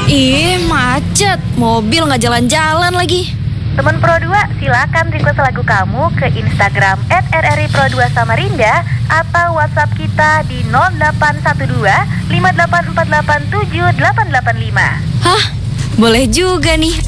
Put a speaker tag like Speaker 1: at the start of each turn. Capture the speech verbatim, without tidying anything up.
Speaker 1: Ih, macet. Mobil nggak jalan-jalan lagi.
Speaker 2: Teman Pro dua, silakan request lagu kamu ke Instagram et r r i pro dua Samarinda atau WhatsApp kita di nol delapan satu dua lima delapan empat delapan tujuh delapan delapan lima.
Speaker 1: Hah? Boleh juga nih.